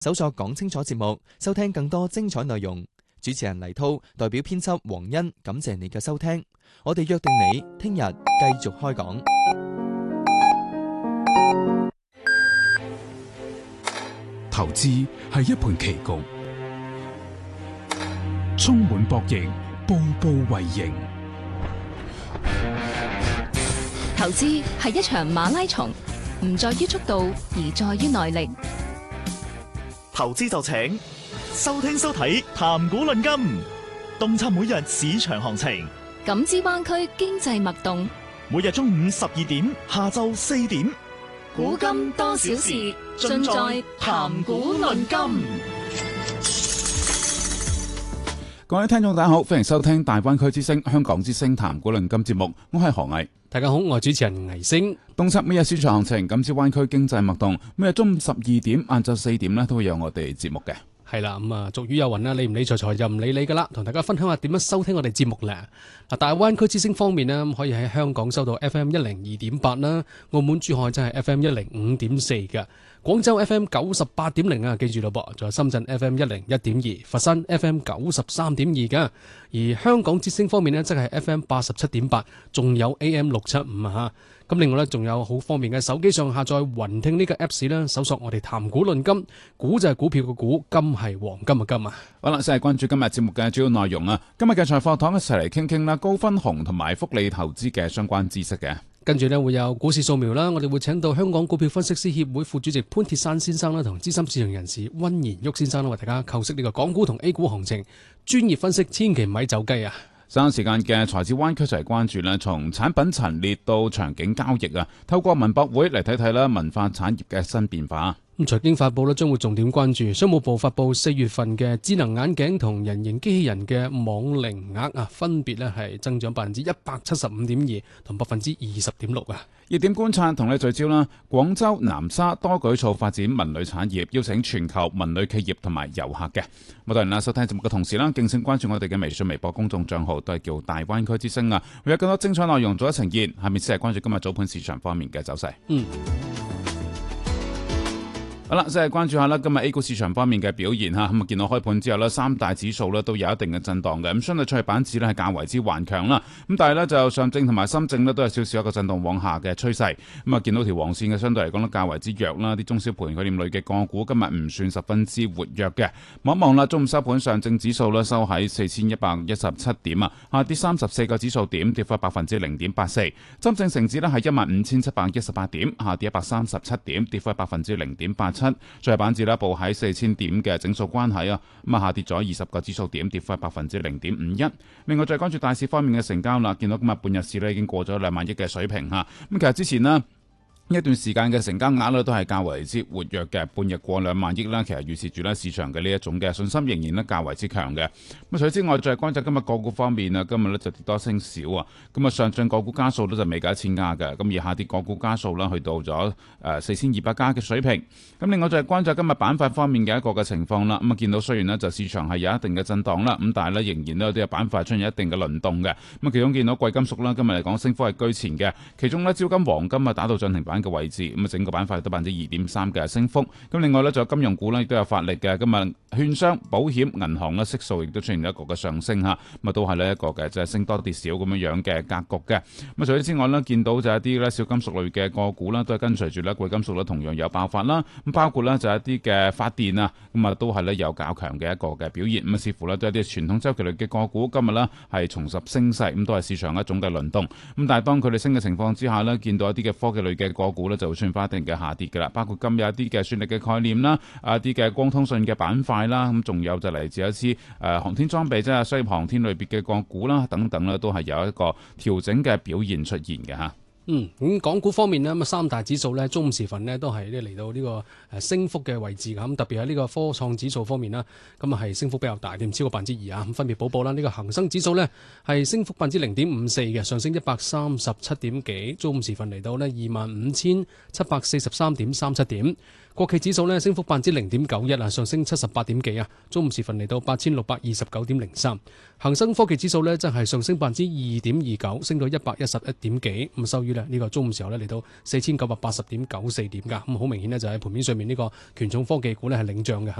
搜索講清楚節目，收聽更多精彩內容。主持人黎濤代表編輯黃欣，感謝你嘅收聽。我哋約定你聽日繼續開講。 投資係一盤棋局，充滿博弈，步步為營。 投資係一場馬拉松，唔在於速度，而在於耐力。 投資就請收聽收睇談股論金，洞察每日市場行情， 感知灣區經濟脈動。 每日中午12點，下晝4點， 古今多少事，盡在談股論金。 各位聽眾大家好，歡迎收聽大灣區之聲、香港之聲談股論金節目，我係何毅。 大家好，我係主持人倪星。 洞察每日市場行情，感知灣區經濟脈動。每日中午12點、晏晝4點咧，都會有我哋節目嘅。 係啦，俗語有云啦，你唔理財財就唔理你噶啦。同大家分享下點樣收聽我哋節目咧。大灣區之聲方面呢，可以喺香港收到 FM 102.8啦，澳門珠海真係 FM 105.4嘅，廣州 FM 98.0啊，記住咯噃，仲有深圳 FM 101.2，佛山 FM 93.2嘅。而香港之聲方面呢，即係 FM 87.8，仲有 AM 675啊。咁另外咧，仲有好方便嘅手機上下載雲聽呢個 Apps 啦，搜索我哋談股論金，股就係股票嘅股，金係黃金嘅金啊！ 好啦，先係關注今日節目嘅主要內容啊！今日嘅財貨堂一齊嚟傾傾啦，高分紅同埋福利投資嘅相關知識嘅。 跟住呢會有股市掃描啦，我哋會請到香港股票分析師協會副主席潘鐵珊先生啦，同資深市場人士溫賢旭先生啦，為大家構析呢個港股同 A 股行情，專業分析，千祈唔咪走雞啊！ 稍後時間嘅財智灣區就係關注啦，從產品陳列到場景交易啊，透過文博會嚟睇睇啦，文化產業嘅新變化。 財經發佈咧將會重點關注商務部發佈4月份嘅智能眼鏡同人形機器人嘅網齡額啊，分別咧係增長175.2%同20.6%啊。 熱點觀察同你聚焦啦，廣州南沙多舉措發展文旅產業，邀請全球文旅企業同埋遊客嘅。咁當然啦，收聽節目嘅同時啦，敬請關注我哋嘅微信、微博公眾賬號，都係叫大灣區之聲啊，會有更多精彩內容做一呈現。下面先係關注今日早盤市場方面嘅走勢。好啦，即係關注下啦，今日 A 股市場方面嘅表現吓，咁啊見到開盤之後呢，三大指數呢都有一定嘅震盪嘅，咁相對出去板指呢係較為之頑強啦，咁但係呢，就上證同埋深證呢都有少少一個震盪往下嘅趨勢，咁啊見到條黃線嘅相對嚟講呢較為之弱啦，啲中小盤概念類嘅個股今日唔算十分之活躍嘅，望一望啦，中午收盤上證指數呢收喺4117點啊，下跌34個指數點，跌幅0.84%，深證成指呢係15718點，下跌137點，跌幅0.87%。最後板指啦，報喺4000點嘅整數關係啊，咁啊下跌咗20個指數點，跌幅0.51%。另外再關注大市方面嘅成交啦，見到今日半日市咧已經過咗2萬億嘅水平吓，咁其實之前呢一段時間嘅成交額咧都係較為之活躍嘅，半日過2萬億啦，其實預示住咧市場嘅呢一種嘅信心仍然咧較為之強嘅。咁除此之外，再關注今日個股方面啊，今日咧就跌多升少啊。咁啊上證個股家數咧就未夠1000家嘅，咁而下跌個股家數啦去到咗4200家嘅水平。咁另外再關注今日板塊方面嘅一個嘅情況啦。咁啊見到雖然呢就市場係有一定嘅震盪啦，咁但係咧仍然都有啲板塊出現一定嘅輪動嘅。咁啊其中見到貴金屬啦，今日嚟講升幅係居前嘅，其中咧招金、黃金啊打到漲停板嘅位置，咁啊整個板塊都2.3%嘅升幅。咁另外咧，仲有金融股咧亦都有發力嘅。今日券商、保險、銀行咧息數亦都出現一個嘅上升吓，咁啊都係呢一個嘅即係升多跌少咁樣樣嘅格局嘅。咁除此之外咧，見到就一啲咧小金屬類嘅個股啦，都係跟隨住咧貴金屬咧同樣有爆發啦。咁包括咧就一啲嘅發電啊，咁啊都係咧有較強嘅一個嘅表現。咁啊似乎咧都有啲傳統周期類嘅個股今日咧係重拾升勢，咁都係市場一種嘅輪動。咁但係當佢哋升嘅情況之下咧，見到一啲嘅科技類嘅個股咧就會出現翻一定嘅下跌噶啦，包括今日一啲嘅算力嘅概念啦，一啲嘅光通訊嘅板塊啦，咁仲有就嚟自一啲航天裝備即係商業航天類別嘅個股啦，等等啦，都係有一個調整嘅表現出現嘅吓。 咁港股方面呢，咁三大指數呢，中午時分呢都係嚟到呢個升幅嘅位置咁，特別係呢個科創指數方面啦，咁啊係升幅比較大，點超過2%啊，咁分別補報啦。呢個恒生指數呢係升幅0.54%嘅，上升137點幾，中午時分嚟到呢25,743.37點。國企指數呢升幅0.91%啊，上升78點幾啊，中午時分嚟到8,629.03。恒生科技指數呢則係上升2.29%，升到111點幾，咁收於於呢個中午時候呢嚟到4980.94點㗎。咁好明顯呢，就喺盤面上面呢個權重科技股呢係領漲嘅嚇。